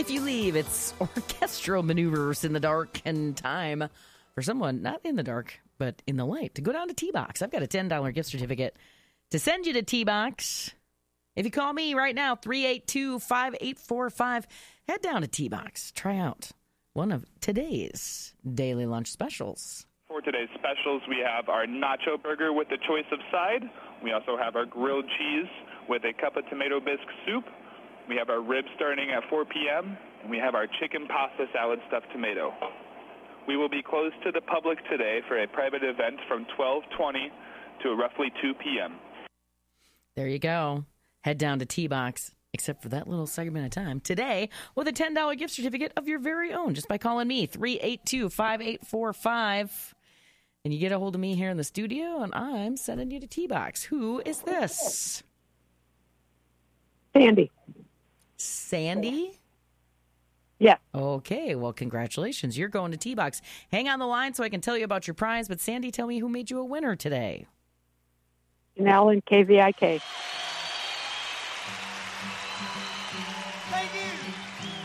If you leave, it's orchestral maneuvers in the dark and time for someone not in the dark, but in the light to go down to T-Box. I've got a $10 gift certificate to send you to T-Box. If you call me right now, 382-5845, head down to T-Box. Try out one of today's daily lunch specials. For today's specials, we have our nacho burger with a choice of side. We also have our grilled cheese with a cup of tomato bisque soup. We have our ribs starting at 4 p.m., and we have our chicken pasta salad stuffed tomato. We will be closed to the public today for a private event from 12:20 to roughly 2 p.m. There you go. Head down to T-Box, except for that little segment of time, today with a $10 gift certificate of your very own just by calling me, 382-5845. And you get a hold of me here in the studio, and I'm sending you to T-Box. Who is this? Sandy. Sandy? Yeah. Okay, well, congratulations. You're going to T-Box. Hang on the line so I can tell you about your prize. But, Sandy, tell me who made you a winner today. Janelle and KVIK.